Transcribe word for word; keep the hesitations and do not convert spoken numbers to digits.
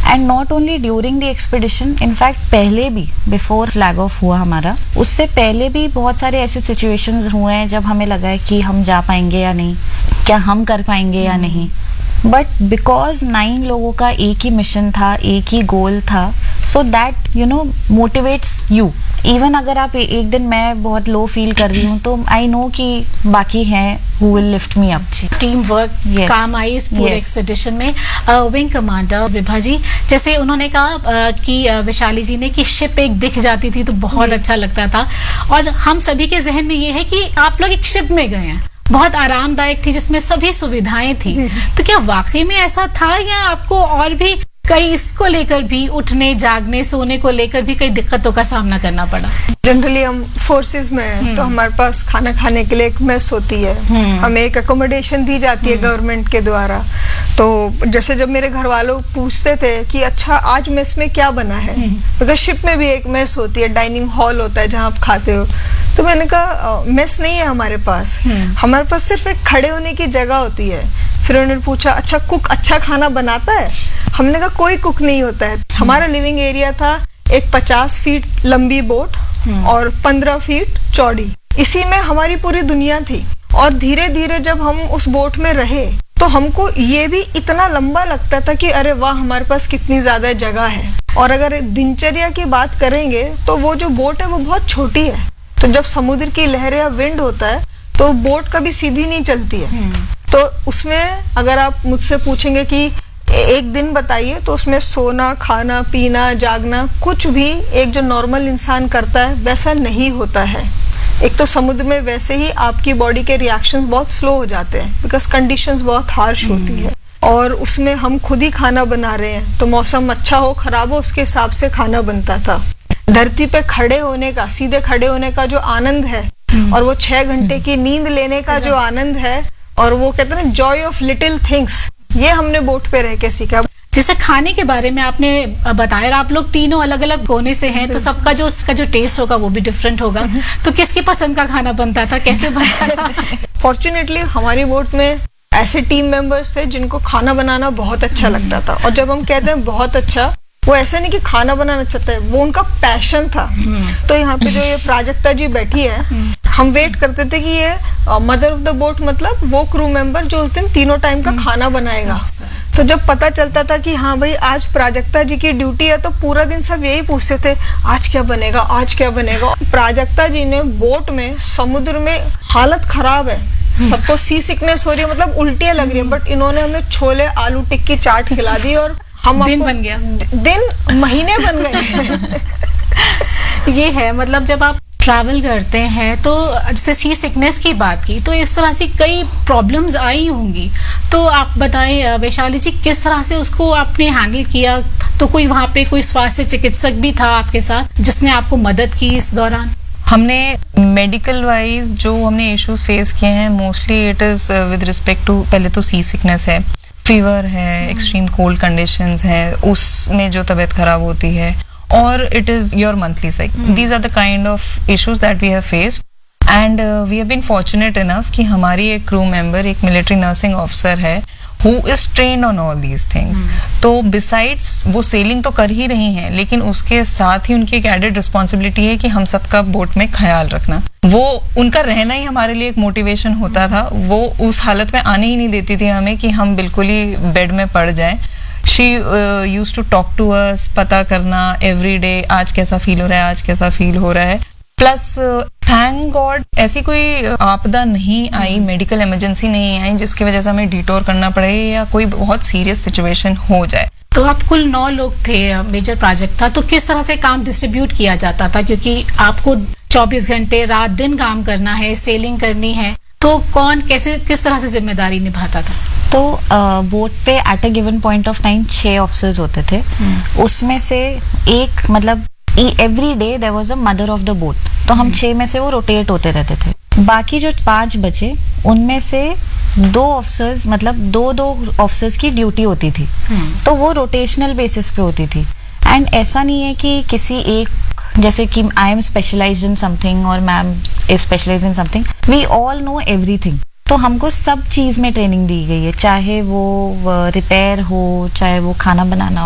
And not only during the expedition, in fact पहले भी, before flag of हुआ हमारा, उससे पहले भी बहुत सारे ऐसे सिचुएशंस हुए हैं जब हमें लगा है कि हम जा पाएंगे या नहीं, क्या हम कर पाएंगे या नहीं। बट बिकॉज नाइन लोगों का एक ही मिशन था, एक ही गोल था, so that you know motivates you. Even अगर आप ए, एक दिन मैं बहुत लो फील कर रही हूँ तो आई नो कि बाकी हैं who will lift me up. Team work yes. काम आई इस पूरे एक्सपेडिशन yes. में। विंग कमांडर विभा जी, जैसे उन्होंने कहा uh, कि uh, वैशाली जी ने कि शिप एक दिख जाती थी तो बहुत अच्छा लगता था, और हम सभी के जहन में ये है कि आप लोग एक शिप में गए हैं, बहुत आरामदायक थी जिसमें सभी सुविधाएं थी। तो क्या वाकई में ऐसा था या आपको और भी कई इसको लेकर भी, उठने जागने सोने को लेकर भी कई दिक्कतों का सामना करना पड़ा? जनरली हम फोर्सेस में हैं तो हमारे पास खाना खाने के लिए एक मेस होती है, हमें एक अकोमोडेशन दी जाती है गवर्नमेंट के द्वारा। तो जैसे जब मेरे घर वालों पूछते थे कि अच्छा आज मेस में क्या बना है, बिकॉज शिप में भी एक मेस होती है, डाइनिंग हॉल होता है जहाँ आप खाते हो, तो मैंने कहा मेस नहीं है हमारे पास, हमारे पास सिर्फ एक खड़े होने की जगह होती है। फिर उन्होंने पूछा अच्छा कुक अच्छा खाना बनाता है? हमने कहा कोई कुक नहीं होता है। हमारा लिविंग एरिया था एक पचास फीट लंबी बोट और पंद्रह फीट चौड़ी, इसी में हमारी पूरी दुनिया थी। और धीरे धीरे जब हम उस बोट में रहे तो हमको ये भी इतना लंबा लगता था कि अरे वाह हमारे पास कितनी ज्यादा जगह है। और अगर दिनचर्या की बात करेंगे तो वो जो बोट है वो बहुत छोटी है, तो जब समुद्र की लहरें या विंड होता है तो बोट कभी सीधी नहीं चलती है। तो उसमें अगर आप मुझसे पूछेंगे कि एक दिन बताइए, तो उसमें सोना खाना पीना जागना कुछ भी एक जो नॉर्मल इंसान करता है वैसा नहीं होता है। एक तो समुद्र में वैसे ही आपकी बॉडी के रिएक्शंस बहुत स्लो हो जाते हैं बिकॉज कंडीशंस बहुत हार्श होती है, और उसमें हम खुद ही खाना बना रहे हैं, तो मौसम अच्छा हो खराब हो उसके हिसाब से खाना बनता था। धरती पे खड़े होने का, सीधे खड़े होने का जो आनंद है, और वो छह घंटे की नींद लेने का जो आनंद है, और वो कहते हैं ना जॉय ऑफ लिटिल थिंग्स, ये हमने बोट पे रह के सीखा। जैसे खाने के बारे में आपने बताया, आप लोग तीनों अलग अलग कोने से हैं, तो सबका जो उसका जो टेस्ट होगा वो भी डिफरेंट होगा। तो किसकी पसंद का खाना बनता था, कैसे बनता था? फॉर्चुनेटली हमारी बोट में ऐसे टीम मेंबर्स थे जिनको खाना बनाना बहुत अच्छा लगता था। और जब हम कहते हैं बहुत अच्छा, वो ऐसा नहीं कि खाना बनाना चाहता है, वो उनका पैशन था। तो यहाँ पे जो ये प्राजक्ता जी बैठी है, हम वेट करते थे कि ये मदर ऑफ द बोट मतलब वो क्रू मेंबर जो उस दिन तीनों टाइम का खाना बनाएगा। तो जब पता चलता था कि हाँ भाई आज प्राजक्ता जी की ड्यूटी है, तो पूरा दिन सब यही पूछते थे आज क्या बनेगा, आज क्या बनेगा। प्राजक्ता जी ने बोट में समुद्र में हालत खराब है, सबको सी सिकनेस हो रही है, मतलब उल्टियां लग रही है, बट इन्होंने हमें छोले आलू टिक्की चाट खिला दी और हम दिन बन गया, दिन महीने बन गए। ये है मतलब जब आप ट्रैवल करते हैं तो जैसे सी सिकनेस की बात की, तो इस तरह से कई प्रॉब्लम्स आई होंगी। तो आप बताएं वैशाली जी, किस तरह से उसको आपने हैंडल किया? तो कोई वहाँ पे कोई स्वास्थ्य चिकित्सक भी था आपके साथ जिसने आपको मदद की इस दौरान? हमने मेडिकल वाइज जो हमने इश्यूज फेस किए हैं, mostly it is with respect to, पहले तो सी सिकनेस है, फीवर है, एक्सट्रीम कोल्ड कंडीशंस है, उसमें जो तबीयत खराब होती है, और it is your monthly cycle. Mm. These are the kind of issues that we have faced, and uh, we have been fortunate enough कि हमारी एक crew member एक military nursing officer है who is trained on all these things. Mm. तो besides वो sailing तो कर ही रही हैं, लेकिन उसके साथ ही उनकी एक added responsibility है कि हम सबका बोट में ख्याल रखना। वो उनका रहना ही हमारे लिए एक मोटिवेशन होता था। वो उस हालत में आने ही नहीं देती थी हमें कि हम बिल्कुल ही बेड में पड़ जाएं। She uh, used to talk to us, पता करना every day आज कैसा फील हो रहा है, आज कैसा फील हो रहा है। प्लस थैंक गॉड ऐसी कोई आपदा नहीं आई, मेडिकल इमरजेंसी नहीं आई जिसकी वजह से हमें डिटोर करना पड़े या कोई बहुत सीरियस सिचुएशन हो जाए। तो आप कुल नौ लोग थे, मेजर प्रोजेक्ट था, तो किस तरह से काम डिस्ट्रीब्यूट किया जाता था? क्योंकि आपको चौबीस घंटे रात दिन काम करना है, सेलिंग करनी है, तो कौन कैसे किस तरह से जिम्मेदारी निभाता था? तो बोट पे at a given point of time छह ऑफिसर्स होते थे। hmm. उसमें से एक मतलब every day there was a mother of the boat, तो हम hmm. छह में से वो रोटेट होते रहते थे। बाकी जो पांच बचे उनमें से दो ऑफिसर्स मतलब दो दो ऑफिसर्स की ड्यूटी होती थी। hmm. तो वो रोटेशनल बेसिस पे होती थी। एंड ऐसा नहीं है कि किसी एक, जैसे कि I am specialised in something और ma'am is specialised in something, we all know everything. तो हमको सब चीज में ट्रेनिंग दी गई है, चाहे वो रिपेयर हो, चाहे वो खाना बनाना